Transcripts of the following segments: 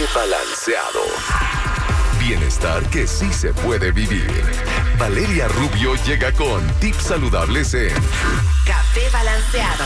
balanceado. Bienestar que sí se puede vivir. Valeria Rubio llega con tips saludables en Café Balanceado.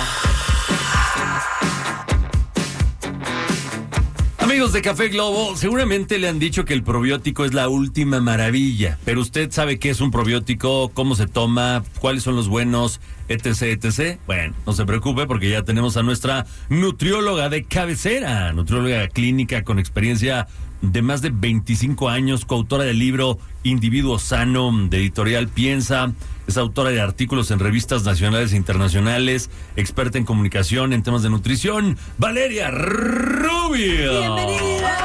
Amigos de Café Globo, seguramente le han dicho que el probiótico es la última maravilla, pero usted sabe qué es un probiótico, cómo se toma, cuáles son los buenos, etc. Bueno, no se preocupe porque ya tenemos a nuestra nutrióloga de cabecera, nutrióloga clínica con experiencia de más de 25 años, coautora del libro Individuo Sano, de Editorial Piensa, es autora de artículos en revistas nacionales e internacionales, experta en comunicación en temas de nutrición, Valeria Rubio. Bienvenida,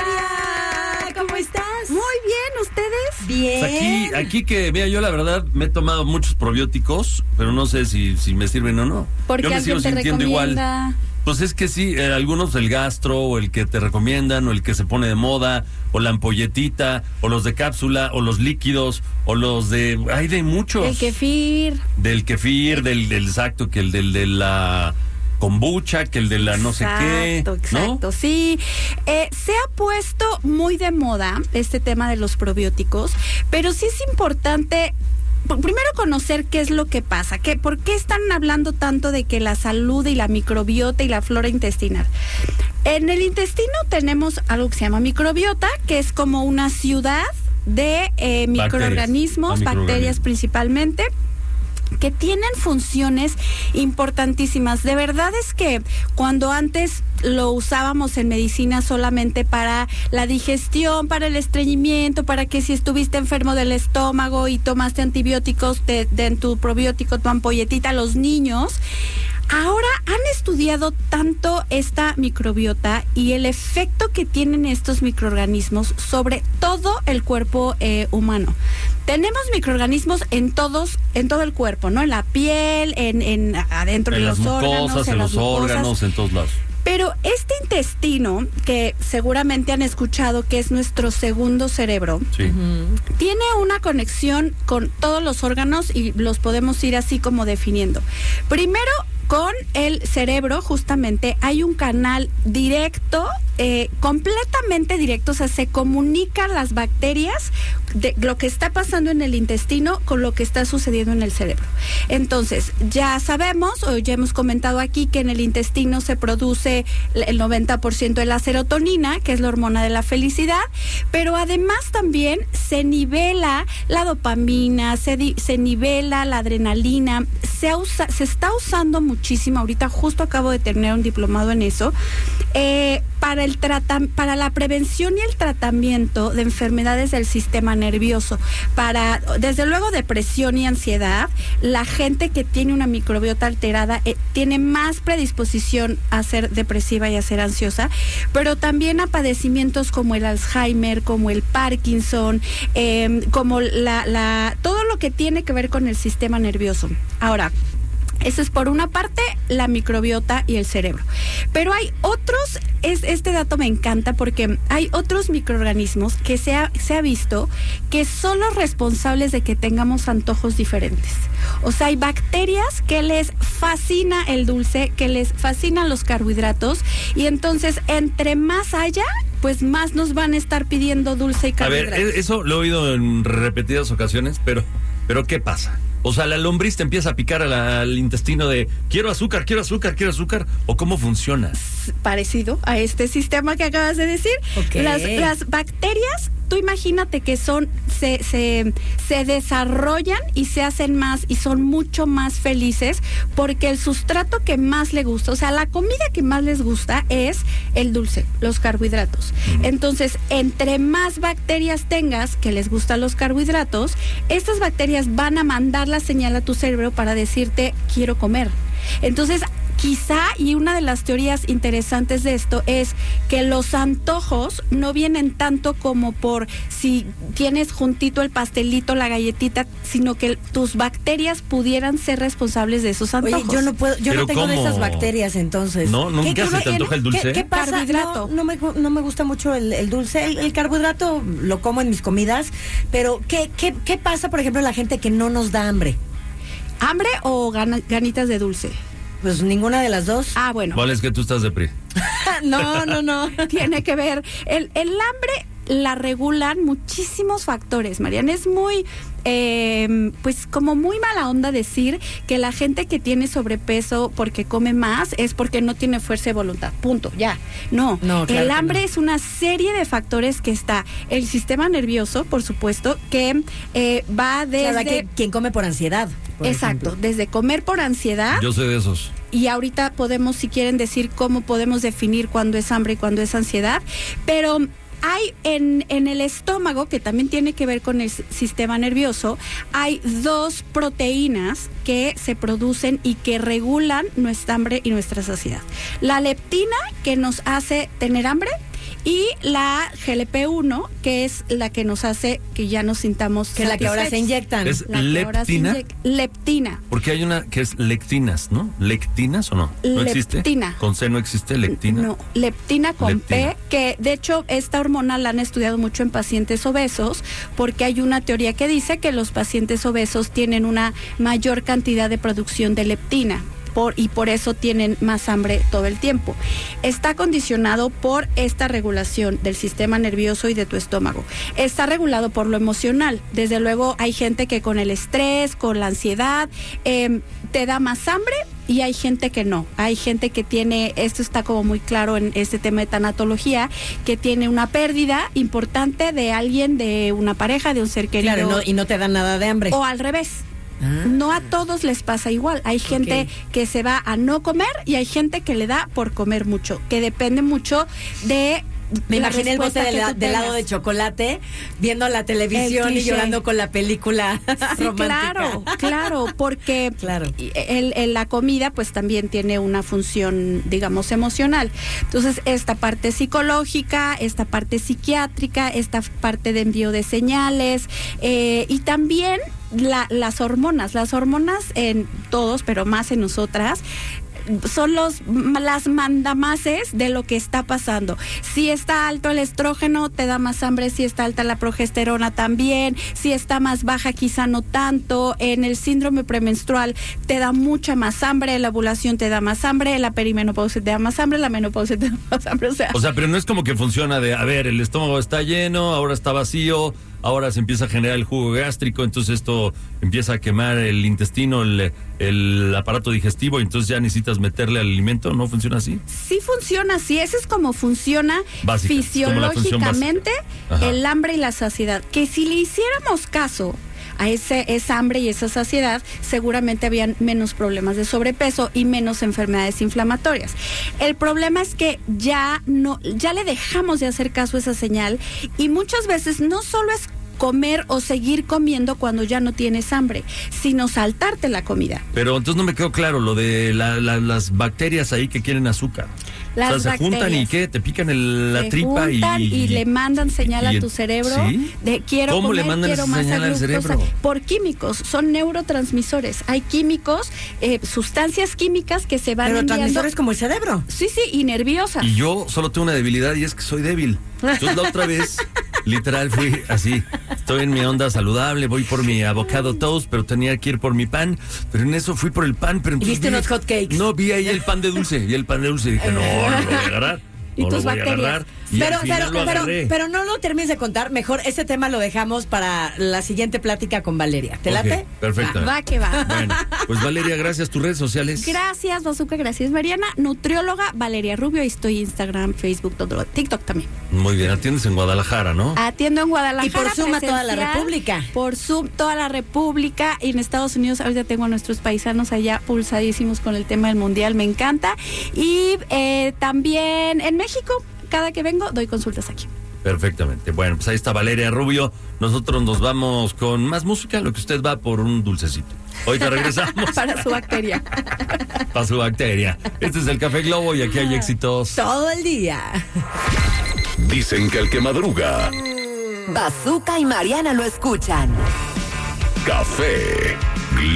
Valeria. ¿Cómo estás? Muy bien, ¿ustedes? Bien. Pues aquí que vea, yo la verdad me he tomado muchos probióticos, pero no sé si me sirven o no. Porque yo me sigo sintiendo igual. Pues es que sí, algunos el gastro, o el que te recomiendan, o el que se pone de moda, o la ampolletita, o los de cápsula, o los líquidos, o los de... Hay de muchos. El kefir. Del kefir, del exacto, que el de la kombucha, que el de la no sé qué. Exacto, ¿no? Sí. Se ha puesto muy de moda este tema de los probióticos, pero sí es importante... Primero conocer qué es lo que pasa, por qué están hablando tanto de que la salud y la microbiota y la flora intestinal. En el intestino tenemos algo que se llama microbiota, que es como una ciudad de microorganismos, bacterias principalmente, que tienen funciones importantísimas. De verdad es que cuando antes lo usábamos en medicina solamente para la digestión, para el estreñimiento, para que si estuviste enfermo del estómago y tomaste antibióticos en tu probiótico, tu ampolletita, los niños, ahora han estudiado tanto esta microbiota y el efecto que tienen estos microorganismos sobre todo el cuerpo humano. Tenemos microorganismos en todo el cuerpo, ¿no? En la piel, adentro de los órganos, en los órganos, en todos lados. Pero este intestino, que seguramente han escuchado que es nuestro segundo cerebro, sí, tiene una conexión con todos los órganos y los podemos ir así como definiendo. Primero, con el cerebro, justamente, hay un canal directo, completamente directo, o sea, se comunican las bacterias de lo que está pasando en el intestino con lo que está sucediendo en el cerebro. Entonces, ya sabemos, o ya hemos comentado aquí, que en el intestino se produce el 90% de la serotonina, que es la hormona de la felicidad, pero además también se nivela la dopamina, se nivela la adrenalina, se está usando muchísimo, ahorita justo acabo de terminar un diplomado en eso, para la prevención y el tratamiento de enfermedades del sistema nervioso, desde luego depresión y ansiedad. La gente que tiene una microbiota alterada tiene más predisposición a ser depresiva y a ser ansiosa, pero también a padecimientos como el Alzheimer, como el Parkinson, como todo lo que tiene que ver con el sistema nervioso. Ahora, eso es por una parte la microbiota y el cerebro. Pero hay otros, este dato me encanta porque hay otros microorganismos que se ha visto que son los responsables de que tengamos antojos diferentes. O sea, hay bacterias que les fascina el dulce, que les fascinan los carbohidratos, y entonces entre más haya, pues más nos van a estar pidiendo dulce y carbohidratos. A ver, eso lo he oído en repetidas ocasiones, pero ¿qué pasa? O sea, la lombriz te empieza a picar al intestino de quiero azúcar, ¿o cómo funciona? Parecido a este sistema que acabas de decir. Okay. Las bacterias, tú imagínate que se desarrollan y se hacen más y son mucho más felices porque el sustrato que más le gusta, o sea, la comida que más les gusta es el dulce, los carbohidratos. Entonces, entre más bacterias tengas que les gustan los carbohidratos, estas bacterias van a mandar la señal a tu cerebro para decirte quiero comer. Entonces, quizá, y una de las teorías interesantes de esto es que los antojos no vienen tanto como por si tienes juntito el pastelito, la galletita, sino que tus bacterias pudieran ser responsables de esos antojos. Oye, yo no tengo de esas bacterias, entonces. ¿No? ¿Nunca se te antoja el dulce? ¿Qué pasa? Carbohidrato. No me gusta mucho el dulce. El carbohidrato lo como en mis comidas, pero ¿qué pasa, por ejemplo, la gente que no nos da hambre? ¿Hambre o ganitas de dulce? Pues ninguna de las dos. Ah, bueno. ¿Cuál es que tú estás de PRI? No. Tiene que ver. El hambre la regulan muchísimos factores, Mariana. Es muy, pues como muy mala onda decir que la gente que tiene sobrepeso porque come más es porque no tiene fuerza de voluntad. Punto, ya. No, claro el hambre es una serie de factores que está el sistema nervioso, por supuesto, que va desde... Claro, que quien come por ansiedad. Exacto, ejemplo. desde comer por ansiedad. Yo soy de esos. Y ahorita podemos, si quieren, decir cómo podemos definir cuándo es hambre y cuándo es ansiedad, pero hay en el estómago, que también tiene que ver con el sistema nervioso, hay 2 proteínas que se producen y que regulan nuestra hambre y nuestra saciedad. La leptina, que nos hace tener hambre, y la GLP-1, que es la que nos hace que ya nos sintamos que la que ahora se inyectan. ¿Es La que ahora se leptina? Leptina. Porque hay una que es lectinas, ¿no? ¿Lectinas o no? ¿No existe? Leptina. ¿Con C no existe lectina? No, leptina con Leptina. P, que de hecho esta hormona la han estudiado mucho en pacientes obesos, porque hay una teoría que dice que los pacientes obesos tienen una mayor cantidad de producción de leptina. Y por eso tienen más hambre todo el tiempo. Está condicionado por esta regulación del sistema nervioso y de tu estómago. Está regulado por lo emocional. Desde luego hay gente que con el estrés, con la ansiedad, te da más hambre, y hay gente que no. Hay gente que tiene, esto está como muy claro en este tema de tanatología, que tiene una pérdida importante de alguien, de una pareja, de un ser querido. Claro, y no te da nada de hambre. O al revés. No a todos les pasa igual. Hay gente que se va a no comer y hay gente que le da por comer mucho, que depende mucho de... Me imaginé el bote de respuesta que tú helado tengas. de chocolate viendo la televisión El y cliché. llorando con la película Sí, romántica. claro, porque Claro. la comida pues también tiene una función, digamos, emocional. Entonces, esta parte psicológica, esta parte psiquiátrica, esta parte de envío de señales, y también las hormonas en todos, pero más en nosotras, son las mandamases de lo que está pasando. Si está alto el estrógeno, te da más hambre. Si está alta la progesterona, también. Si está más baja, quizá no tanto. En el síndrome premenstrual te da mucha más hambre. La ovulación te da más hambre. La perimenopausia te da más hambre. La menopausia te da más hambre. O sea, pero no es como que funciona de, a ver, el estómago está lleno, ahora está vacío, ahora se empieza a generar el jugo gástrico, entonces esto empieza a quemar el intestino, el aparato digestivo, y entonces ya necesitas meterle al alimento. ¿No funciona así? sí funciona así. Eso es como funciona Básica, como la función fisiológicamente básica. el hambre y la saciedad. Que si le hiciéramos caso a esa hambre y esa saciedad, seguramente habían menos problemas de sobrepeso y menos enfermedades inflamatorias. El problema es que ya le dejamos de hacer caso a esa señal, y muchas veces no solo es comer o seguir comiendo cuando ya no tienes hambre, sino saltarte la comida. Pero entonces no me quedó claro lo de las bacterias ahí que quieren azúcar. Las o sea, se juntan bacterias. y ¿qué? Te pican la Se tripa juntan y le mandan señal a tu cerebro ¿sí? de quiero ¿Cómo comer, le mandan quiero esa más señal al glucosa. cerebro? Por químicos, son neurotransmisores. Hay químicos, sustancias químicas que se van Pero enviando. transmisores como el cerebro. Sí, y nerviosas. Y yo solo tengo una debilidad, y es que soy débil. Entonces la otra vez, literal, fui así. Estoy en mi onda saludable, voy por mi avocado toast, pero tenía que ir por mi pan. Pero en eso fui por el pan, pero ¿Y viste unos hot cakes? No, vi ahí el pan de dulce. Y el pan de dulce, y dije, no lo voy a agarrar. Y No tus lo voy a bacterias. agarrar. Y al final lo agarré. Pero no lo termines de contar. Mejor ese tema lo dejamos para la siguiente plática con Valeria. ¿Te Ok, late? perfecto. Va que va. Bueno, pues Valeria, gracias. Tus redes sociales. Gracias, Bazooka, gracias, Mariana. Nutrióloga Valeria Rubio, ahí estoy Instagram, Facebook, todo, TikTok también. Muy bien, atiendes en Guadalajara, ¿no? Atiendo en Guadalajara. Y por Zoom a toda la presencial, República. Por Zoom, toda la República. Y en Estados Unidos, ahorita tengo a nuestros paisanos allá pulsadísimos con el tema del mundial, me encanta. Y también en México, cada que vengo, doy consultas aquí. Perfectamente. Bueno, pues ahí está Valeria Rubio. Nosotros nos vamos con más música, lo que usted va por un dulcecito. Ahorita regresamos. Para su bacteria. Para su bacteria. Este es el Café Globo y aquí hay éxitos. Todo el día. Dicen que el que madruga, Bazooka y Mariana lo escuchan. café.